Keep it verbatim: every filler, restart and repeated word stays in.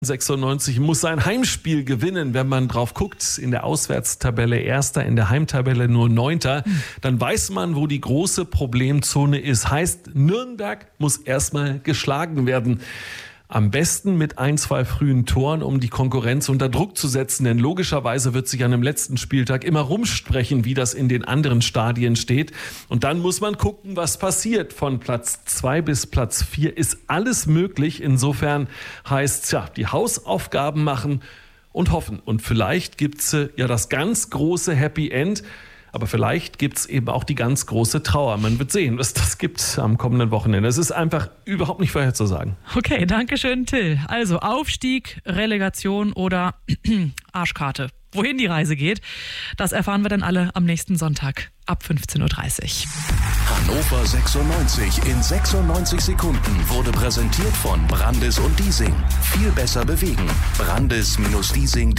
sechsundneunzig muss sein Heimspiel gewinnen, wenn man drauf guckt. In der Auswärtstabelle Erster, in der Heimtabelle nur Neunter. Dann weiß man, wo die große Problemzone ist. Heißt, Nürnberg muss erstmal geschlagen werden. Am besten mit ein, zwei frühen Toren, um die Konkurrenz unter Druck zu setzen. Denn logischerweise wird sich an dem letzten Spieltag immer rumsprechen, wie das in den anderen Stadien steht. Und dann muss man gucken, was passiert. Von Platz zwei bis Platz vier ist alles möglich. Insofern heißt es ja, die Hausaufgaben machen und hoffen. Und vielleicht gibt's ja das ganz große Happy End. Aber vielleicht gibt's eben auch die ganz große Trauer. Man wird sehen, was das gibt am kommenden Wochenende. Es ist einfach überhaupt nicht vorherzusagen. Okay, danke schön, Till. Also Aufstieg, Relegation oder Arschkarte. Wohin die Reise geht, das erfahren wir dann alle am nächsten Sonntag ab fünfzehn Uhr dreißig. Hannover sechsundneunzig in sechsundneunzig Sekunden wurde präsentiert von Brandis und Diesing. Viel besser bewegen. Brandis Diesing punkt de